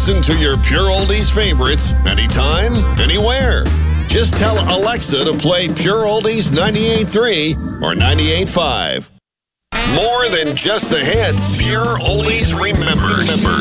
Listen to your Pure Oldies favorites anytime, anywhere. Just tell Alexa to play Pure Oldies 98.3 or 98.5. More than just the hits, Pure Oldies remembers.